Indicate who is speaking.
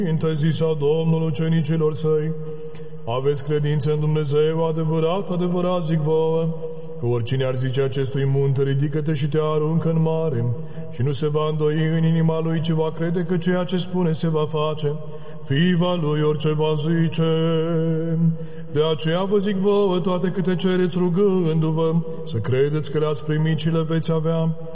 Speaker 1: Zisa Domnul ucenicilor săi, aveți credință în Dumnezeu adevărat, adevărat zic vouă, că oricine ar zice acestui munte, ridică-te și te aruncă în mare, și nu se va îndoi în inima lui, ci va crede că ceea ce spune se va face, fiva lui orice va zice. De aceea vă zic vouă toate câte cereți rugându-vă, să credeți că le-ați primit și le veți avea.